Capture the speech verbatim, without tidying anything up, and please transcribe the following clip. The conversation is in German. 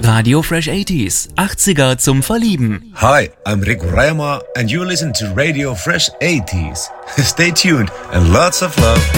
Radio Fresh achtziger, achtziger zum Verlieben. Hi, I'm Rick Rema and you listen to Radio Fresh eighties. Stay tuned and lots of love.